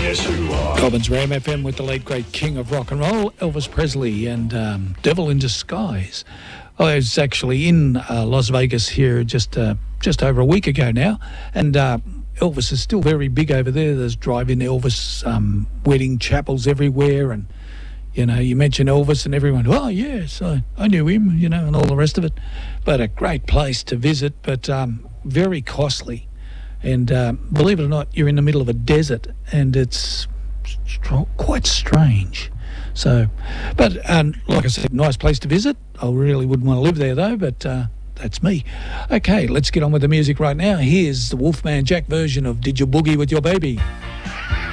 Yes, you are. Cobbins Ram FM with the late great king of rock and roll, Elvis Presley, and Devil in Disguise. I was actually in Las Vegas here just over a week ago now, and Elvis is still very big over there. There's drive-in Elvis wedding chapels everywhere, and you know, you mention Elvis and everyone, oh yes, I knew him, you know, and all the rest of it. But a great place to visit, but very costly. And believe it or not, you're in the middle of a desert, and it's quite strange. So, but like I said, nice place to visit. I really wouldn't want to live there though, but that's me. Okay, let's get on with the music right now. Here's the Wolfman Jack version of Did You Boogie With Your Baby?